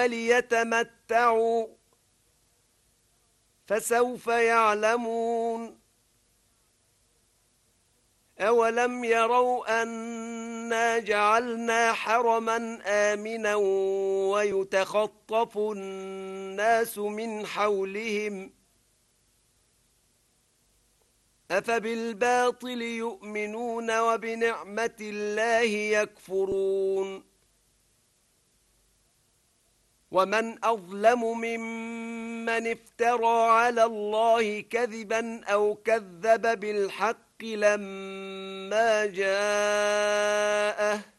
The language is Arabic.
ليتمتعوا فسوف يعلمون أولم يروا أنا جعلنا حرما آمنا ويتخطف الناس من حولهم أفبالباطل يؤمنون وبنعمة الله يكفرون ومن أظلم ممن افترى على الله كذبا أو كذب بالحق لما جاءه